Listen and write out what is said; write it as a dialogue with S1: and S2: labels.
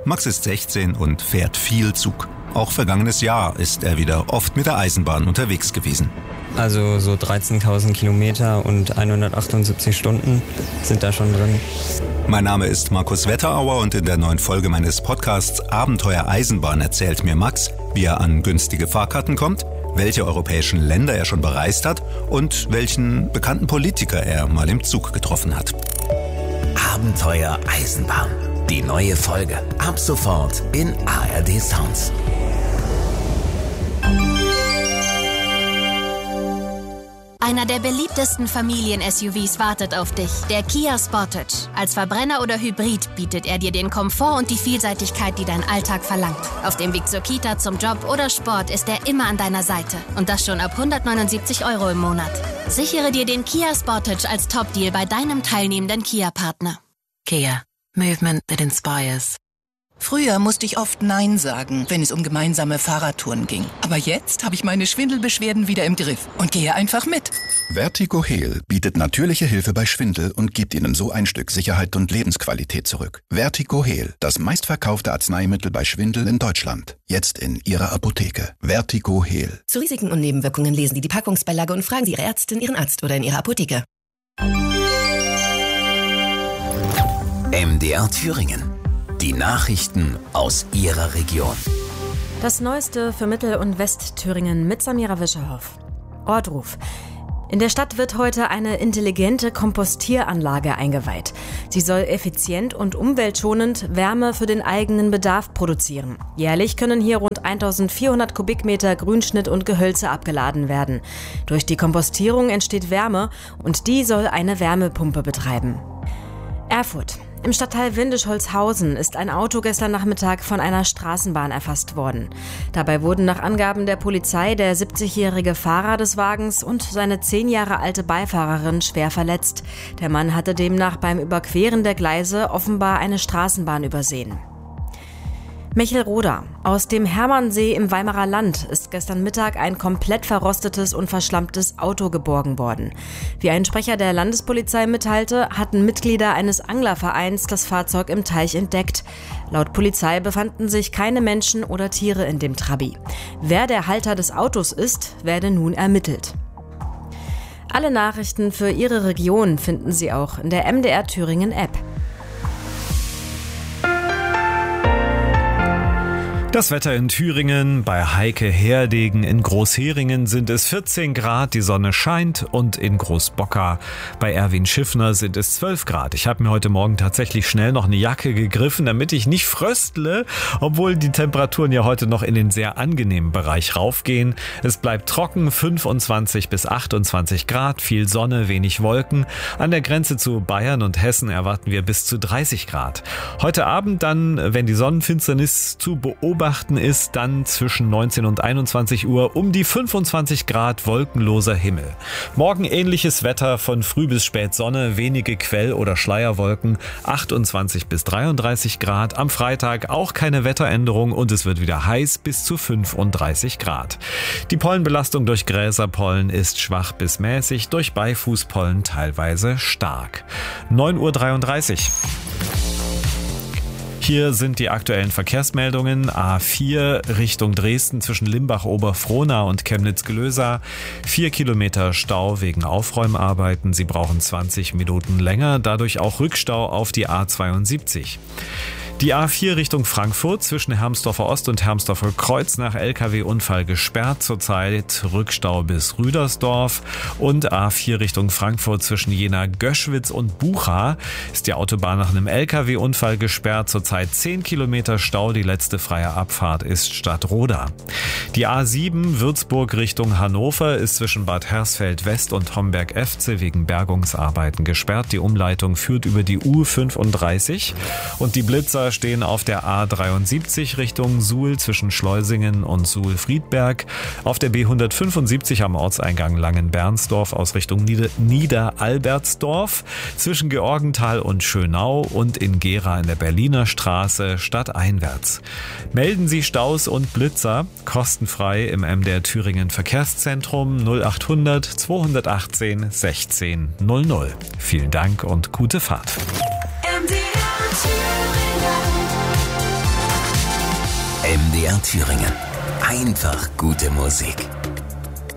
S1: Max ist 16 und fährt viel Zug. Auch vergangenes Jahr ist er wieder oft mit der Eisenbahn unterwegs gewesen.
S2: Also so 13.000 Kilometer und 178 Stunden sind da schon drin.
S1: Mein Name ist Markus Wetterauer und in der neuen Folge meines Podcasts Abenteuer Eisenbahn erzählt mir Max, wie er an günstige Fahrkarten kommt, welche europäischen Länder er schon bereist hat und welchen bekannten Politiker er mal im Zug getroffen hat.
S3: Abenteuer Eisenbahn. Die neue Folge ab sofort in ARD Sounds.
S4: Einer der beliebtesten Familien-SUVs wartet auf dich, der Kia Sportage. Als Verbrenner oder Hybrid bietet er dir den Komfort und die Vielseitigkeit, die dein Alltag verlangt. Auf dem Weg zur Kita, zum Job oder Sport ist er immer an deiner Seite. Und das schon ab 179 € im Monat. Sichere dir den Kia Sportage als Top-Deal bei deinem teilnehmenden Kia-Partner.
S5: Kia. Movement that inspires.
S6: Früher musste ich oft Nein sagen, wenn es um gemeinsame Fahrradtouren ging. Aber jetzt habe ich meine Schwindelbeschwerden wieder im Griff und gehe einfach mit.
S7: Vertigo Heal bietet natürliche Hilfe bei Schwindel und gibt Ihnen so ein Stück Sicherheit und Lebensqualität zurück. Vertigo Heal, das meistverkaufte Arzneimittel bei Schwindel in Deutschland. Jetzt in Ihrer Apotheke. Vertigo Heal.
S8: Zu Risiken und Nebenwirkungen lesen Sie die Packungsbeilage und fragen Sie Ihre Ärztin, Ihren Arzt oder in Ihrer Apotheke.
S3: MDR Thüringen. Die Nachrichten aus Ihrer Region.
S9: Das Neueste für Mittel- und Westthüringen mit Samira Wischerhoff. Ortruf. In der Stadt wird heute eine intelligente Kompostieranlage eingeweiht. Sie soll effizient und umweltschonend Wärme für den eigenen Bedarf produzieren. Jährlich können hier rund 1400 Kubikmeter Grünschnitt und Gehölze abgeladen werden. Durch die Kompostierung entsteht Wärme und die soll eine Wärmepumpe betreiben. Erfurt. Im Stadtteil Windisch-Holzhausen ist ein Auto gestern Nachmittag von einer Straßenbahn erfasst worden. Dabei wurden nach Angaben der Polizei der 70-jährige Fahrer des Wagens und seine 10 Jahre alte Beifahrerin schwer verletzt. Der Mann hatte demnach beim Überqueren der Gleise offenbar eine Straßenbahn übersehen. Mechelroda. Aus dem Hermannsee im Weimarer Land ist gestern Mittag ein komplett verrostetes und verschlammtes Auto geborgen worden. Wie ein Sprecher der Landespolizei mitteilte, hatten Mitglieder eines Anglervereins das Fahrzeug im Teich entdeckt. Laut Polizei befanden sich keine Menschen oder Tiere in dem Trabi. Wer der Halter des Autos ist, werde nun ermittelt. Alle Nachrichten für Ihre Region finden Sie auch in der MDR Thüringen App.
S10: Das Wetter in Thüringen, bei Heike Herdegen in Großheringen sind es 14 Grad, die Sonne scheint, und in Großbocker bei Erwin Schiffner sind es 12 Grad. Ich habe mir heute Morgen tatsächlich schnell noch eine Jacke gegriffen, damit ich nicht fröstle, obwohl die Temperaturen ja heute noch in den sehr angenehmen Bereich raufgehen. Es bleibt trocken, 25 bis 28 Grad, viel Sonne, wenig Wolken. An der Grenze zu Bayern und Hessen erwarten wir bis zu 30 Grad. Heute Abend dann, wenn die Sonnenfinsternis zu beobachten ist, dann zwischen 19 und 21 Uhr um die 25 Grad wolkenloser Himmel. Morgen ähnliches Wetter, von früh bis spät Sonne, wenige Quell- oder Schleierwolken, 28 bis 33 Grad. Am Freitag auch keine Wetteränderung und es wird wieder heiß bis zu 35 Grad. Die Pollenbelastung durch Gräserpollen ist schwach bis mäßig, durch Beifußpollen teilweise stark. 9:33 Uhr. Hier sind die aktuellen Verkehrsmeldungen. A4 Richtung Dresden zwischen Limbach-Oberfrohna und Chemnitz-Gelösa. 4 Kilometer Stau wegen Aufräumarbeiten. Sie brauchen 20 Minuten länger. Dadurch auch Rückstau auf die A72. Die A4 Richtung Frankfurt zwischen Hermsdorfer Ost und Hermsdorfer Kreuz nach LKW-Unfall gesperrt. Zurzeit Rückstau bis Rüdersdorf. Und A4 Richtung Frankfurt zwischen Jena-Göschwitz und Bucha ist die Autobahn nach einem LKW-Unfall gesperrt. Zurzeit 10 Kilometer Stau. Die letzte freie Abfahrt ist Stadtroda. Die A7 Würzburg Richtung Hannover ist zwischen Bad Hersfeld West und Homberg-Efze wegen Bergungsarbeiten gesperrt. Die Umleitung führt über die U35 und die Blitzer stehen auf der A73 Richtung Suhl zwischen Schleusingen und Suhl-Friedberg, auf der B175 am Ortseingang Langenbernsdorf aus Richtung Niederalbertsdorf, zwischen Georgenthal und Schönau und in Gera in der Berliner Straße stadteinwärts. Melden Sie Staus und Blitzer kostenfrei im MDR Thüringen Verkehrszentrum 0800 218 16 00. Vielen Dank und gute Fahrt.
S11: MDR Thüringen.
S3: MDR Thüringen. Einfach gute Musik.